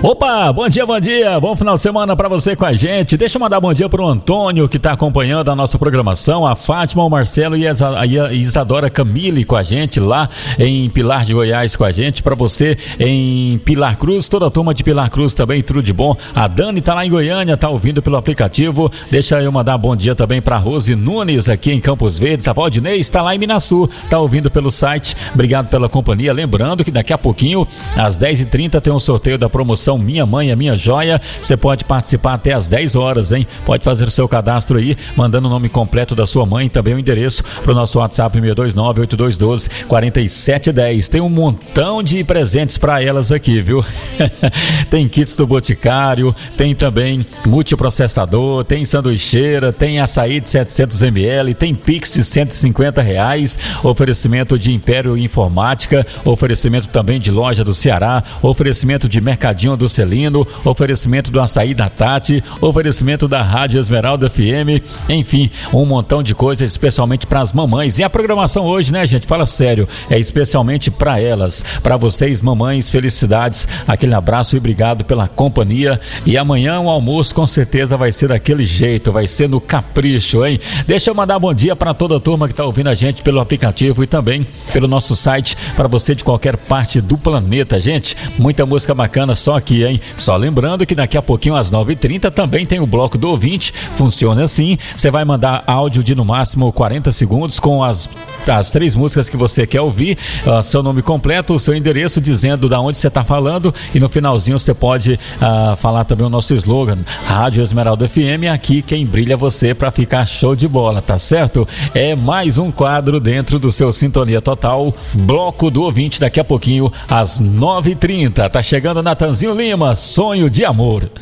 Opa, bom dia, bom final de semana pra você com a gente. Deixa eu mandar bom dia pro Antônio, que tá acompanhando a nossa programação, a Fátima, o Marcelo e a Isadora Camille com a gente lá em Pilar de Goiás com a gente, pra você em Pilar Cruz, toda a turma de Pilar Cruz também, tudo de bom. A Dani tá lá em Goiânia, tá ouvindo pelo aplicativo. Deixa eu mandar bom dia também pra Rose Nunes aqui em Campos Verdes. A Valdinei está lá em Minaçu, tá ouvindo pelo site. Obrigado pela companhia. Lembrando que daqui a pouquinho, às 10h30, tem um sorteio da promoção Minha Mãe é Minha Joia. Você pode participar até às 10 horas, hein? Pode fazer o seu cadastro aí, mandando o nome completo da sua mãe, também o endereço pro nosso WhatsApp 629-8212-4710. Tem um montão de presentes para elas aqui, viu? Tem kits do Boticário, tem também multiprocessador, tem sanduicheira, tem açaí de 700ml, tem Pix de R$150, oferecimento de Império Informática, oferecimento também de Loja do Ceará, oferecimento de Mercadinho do Celino, oferecimento do açaí da Tati, oferecimento da Rádio Esmeralda FM, enfim, um montão de coisas especialmente para as mamães. E a programação hoje, né, gente, fala sério, é especialmente para elas, para vocês mamães, felicidades, aquele abraço e obrigado pela companhia. E amanhã o almoço com certeza vai ser daquele jeito, vai ser no capricho, hein? Deixa eu mandar bom dia para toda a turma que tá ouvindo a gente pelo aplicativo e também pelo nosso site, para você de qualquer parte do planeta, gente. Muita música bacana só aqui, hein? Só lembrando que daqui a pouquinho às 9h30 também tem o bloco do ouvinte. Funciona assim, você vai mandar áudio de no máximo 40 segundos com as 3 músicas que você quer ouvir, seu nome completo, o seu endereço, dizendo da onde você está falando, e no finalzinho você pode falar também o nosso slogan, Rádio Esmeralda FM, aqui quem brilha é você, para ficar show de bola, tá certo? É mais um quadro dentro do seu Sintonia Total, bloco do ouvinte, daqui a pouquinho às 9h30. Tá chegando Natanzinho Lima, Sonho de Amor.